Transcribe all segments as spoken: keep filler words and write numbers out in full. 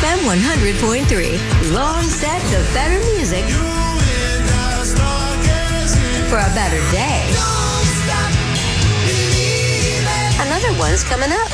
M one hundred point three. Long set the better music for a better day. Another one's coming up.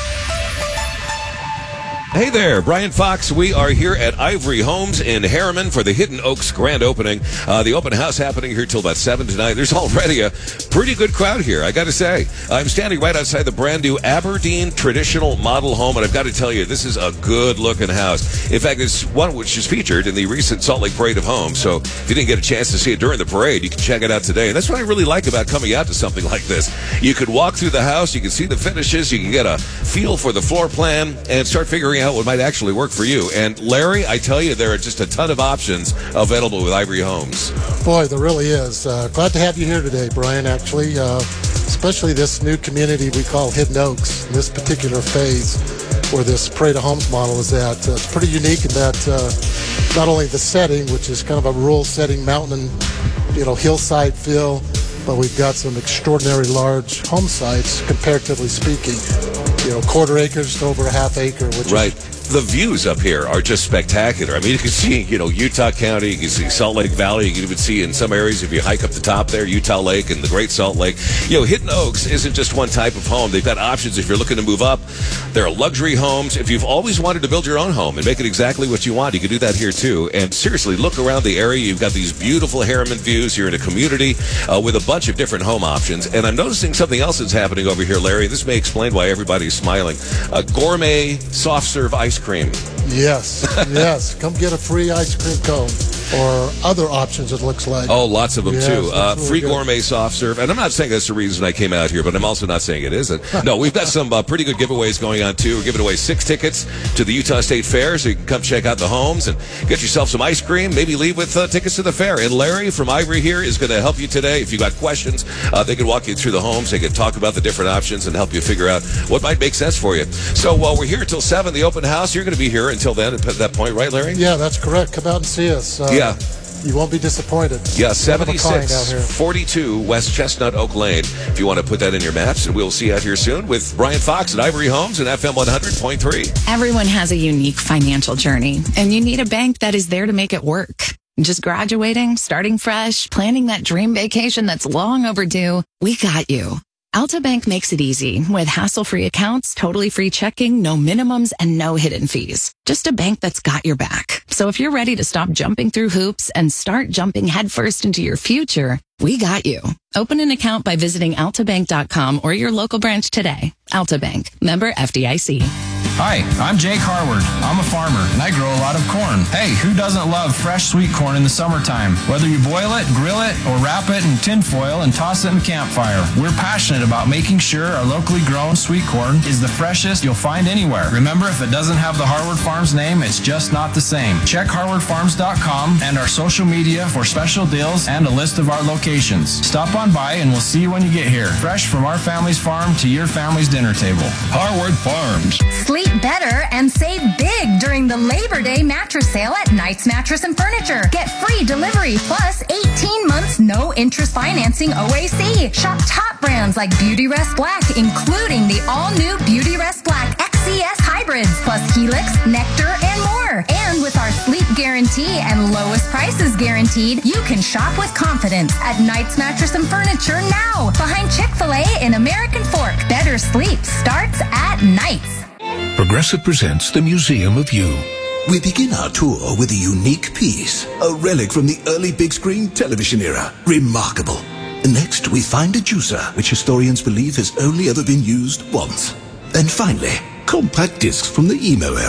Hey there, Brian Fox. We are here at Ivory Homes in Harriman for the Hidden Oaks grand opening. Uh, the open house happening here till about seven tonight. There's already a pretty good crowd here, I got to say. I'm standing right outside the brand new Aberdeen traditional model home, and I've got to tell you, this is a good-looking house. In fact, it's one which is featured in the recent Salt Lake Parade of Homes. So if you didn't get a chance to see it during the parade, you can check it out today. And that's what I really like about coming out to something like this. You could walk through the house, you can see the finishes, you can get a feel for the floor plan, and start figuring out what might actually work for you. And Larry, I tell you, there are just a ton of options available with Ivory Homes. Boy, there really is. Uh, glad to have you here today, Brian, actually. Uh, especially this new community we call Hidden Oaks, this particular phase where this Parade of Homes model is at. Uh, it's pretty unique in that uh, not only the setting, which is kind of a rural setting, mountain, you know, hillside feel, but we've got some extraordinary large home sites, comparatively speaking. You know, quarter acres to over a half acre, which right. is... The views up here are just spectacular. I mean, you can see, you know, Utah County, you can see Salt Lake Valley, you can even see in some areas, if you hike up the top there, Utah Lake and the Great Salt Lake. You know, Hidden Oaks isn't just one type of home. They've got options if you're looking to move up. There are luxury homes. If you've always wanted to build your own home and make it exactly what you want, you can do that here too. And seriously, look around the area. You've got these beautiful Harriman views. You're in a community uh, with a bunch of different home options. And I'm noticing something else that's happening over here, Larry. This may explain why everybody's smiling. A gourmet soft serve ice cream. Yes, yes. Come get a free ice cream cone. Or other options, it looks like. Oh, lots of them, yes, too. Uh, really free good. gourmet soft serve. And I'm not saying that's the reason I came out here, but I'm also not saying it isn't. No, we've got some uh, pretty good giveaways going on, too. We're giving away six tickets to the Utah State Fair, so you can come check out the homes and get yourself some ice cream, maybe leave with uh, tickets to the fair. And Larry from Ivory here is going to help you today. If you've got questions, uh, they can walk you through the homes. They can talk about the different options and help you figure out what might make sense for you. So while we're here until seven, the open house, you're going to be here until then at that point, right, Larry? Yeah, that's correct. Come out and see us. Uh, yeah. You won't be disappointed. Yeah, seventy-six forty-two West Chestnut Oak Lane. If you want to put that in your maps, and we'll see you out here soon with Brian Fox at Ivory Homes and F M one hundred point three. Everyone has a unique financial journey, and you need a bank that is there to make it work. Just graduating, starting fresh, planning that dream vacation that's long overdue. We got you. Alta Bank makes it easy with hassle-free accounts, totally free checking, no minimums, and no hidden fees. Just a bank that's got your back. So if you're ready to stop jumping through hoops and start jumping headfirst into your future, we got you. Open an account by visiting alta bank dot com or your local branch today. Alta Bank, member F D I C. Hi, I'm Jake Harward. I'm a farmer, and I grow a lot of corn. Hey, who doesn't love fresh sweet corn in the summertime? Whether you boil it, grill it, or wrap it in tin foil and toss it in the campfire, we're passionate about making sure our locally grown sweet corn is the freshest you'll find anywhere. Remember, if it doesn't have the Harward Farms name, it's just not the same. Check harward farms dot com and our social media for special deals and a list of our locations. Stop on by and we'll see you when you get here. Fresh from our family's farm to your family's dinner table. Harward Farms. Sleep better and save big during the Labor Day mattress sale at Knight's Mattress and Furniture. Get free delivery plus eighteen months no interest financing O A C. Shop top brands like Beautyrest Black, including the all-new Beautyrest Black X C S hybrids, plus Helix, Nectar, and more. And with our sleep guarantee and lowest prices guaranteed, you can shop with confidence at Knight's Mattress and Furniture now, behind Chick-fil-A in American Fork. Better sleep starts at Knight's. Progressive presents the Museum of You. We begin our tour with a unique piece, a relic from the early big screen television era. Remarkable. Next, we find a juicer, which historians believe has only ever been used once. And finally, compact discs from the emo era.